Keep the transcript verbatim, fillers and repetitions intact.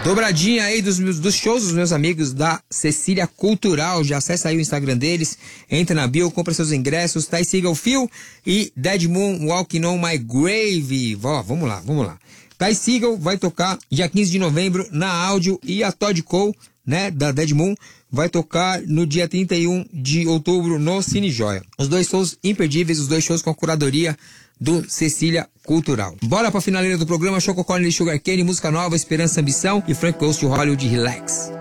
Dobradinha aí dos, meus, dos shows dos meus amigos da Cecília Cultural. Já acessa aí o Instagram deles, entra na bio, compra seus ingressos. Ty Segall Feel e Dead Moon Walking on My Grave. Ó, vamos lá, vamos lá. Ty Segall vai tocar dia quinze de novembro na Áudio e a Todd Cole, né, da Dead Moon, vai tocar no dia trinta e um de outubro no Cine Joia. Os dois shows imperdíveis, os dois shows com a curadoria do Cecília Cultural. Bora pra finaleira do programa. Choco Colony, Sugar Cane, música nova, Esperança, Ambição e Frank Ghost, Hollywood, Relax.